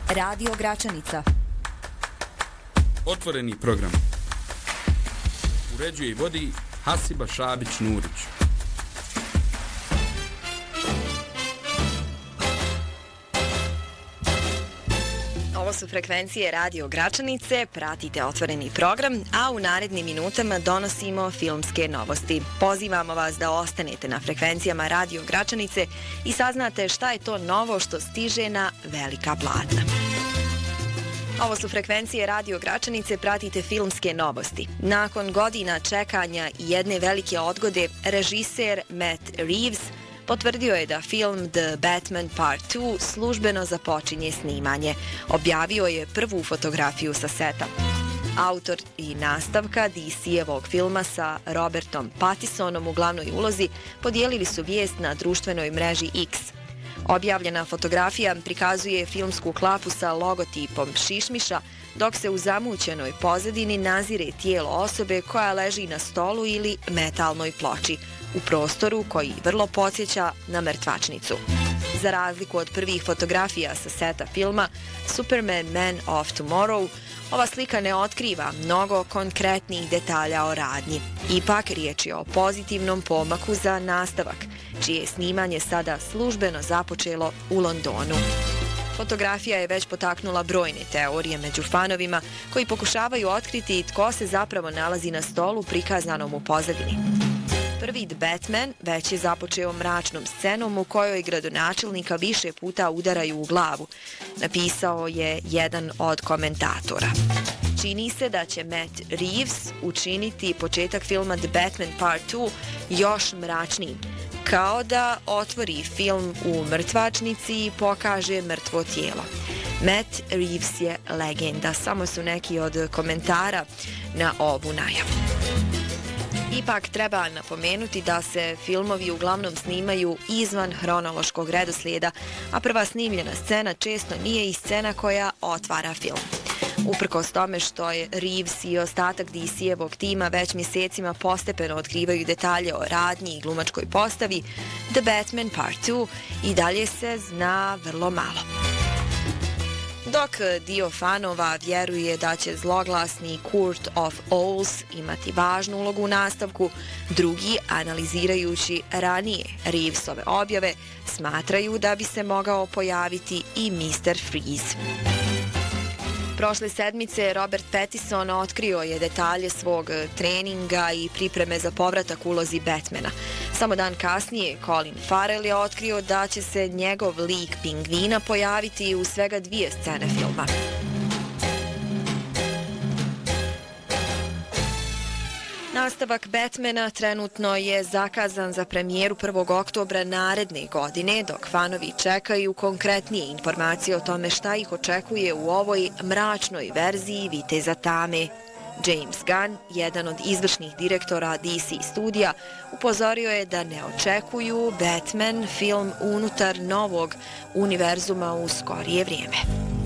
Radio Gračanica. Otvoreni program. Uređuje i vodi Hasiba Šabić-Nurić. Ovo su frekvencije Radio Gračanice, pratite otvoreni program, a u narednim minutama donosimo filmske novosti. Pozivamo vas da ostanete na frekvencijama Radio Gračanice i saznate šta je to novo što stiže na velika platna. Ovo su frekvencije Radio Gračanice, pratite filmske novosti. Nakon godina čekanja i jedne velike odgode, režiser Matt Reeves potvrdio je da film The Batman Part 2 službeno započinje snimanje. Objavio je prvu fotografiju sa seta. Autor i nastavka DC-evog filma sa Robertom Pattisonom u glavnoj ulozi podijelili su vijest na društvenoj mreži X. Objavljena fotografija prikazuje filmsku klapu sa logotipom šišmiša, dok se u zamućenoj pozadini nazire tijelo osobe koja leži na stolu ili metalnoj ploči, u prostoru koji vrlo podsjeća na mrtvačnicu. Za razliku od prvih fotografija sa seta filma Superman Man of Tomorrow, ova slika ne otkriva mnogo konkretnih detalja o radnji. Ipak riječ je o pozitivnom pomaku za nastavak, čije je snimanje sada službeno započelo u Londonu. Fotografija je već potaknula brojne teorije među fanovima koji pokušavaju otkriti tko se zapravo nalazi na stolu prikazanom u pozadini. Prvi The Batman već je započeo mračnom scenom u kojoj gradonačelnika više puta udaraju u glavu, napisao je jedan od komentatora. Čini se da će Matt Reeves učiniti početak filma The Batman Part 2 još mračnijim, kao da otvori film u mrtvačnici i pokaže mrtvo tijelo. Matt Reeves je legenda, samo su neki od komentara na ovu najavu. Ipak treba napomenuti da se filmovi uglavnom snimaju izvan hronološkog redoslijeda, a prva snimljena scena često nije i scena koja otvara film. Uprkos tome što je Reeves i ostatak DC-evog tima već mjesecima postepeno otkrivaju detalje o radnji i glumačkoj postavi, The Batman Part 2 i dalje se zna vrlo malo. Dok dio fanova vjeruje da će zloglasni Court of Owls imati važnu ulogu u nastavku, drugi, analizirajući ranije Reevesove objave, smatraju da bi se mogao pojaviti i Mr. Freeze. Prošle sedmice Robert Pattinson otkrio je detalje svog treninga i pripreme za povratak ulozi Batmana. Samo dan kasnije Colin Farrell je otkrio da će se njegov lik pingvina pojaviti u svega 2 scene filma. Nastavak Batmana trenutno je zakazan za premijeru 1. oktobra naredne godine, dok fanovi čekaju konkretnije informacije o tome šta ih očekuje u ovoj mračnoj verziji Viteza Tame. James Gunn, jedan od izvršnih direktora DC studija, upozorio je da ne očekuju Batman film unutar novog univerzuma u skorije vrijeme.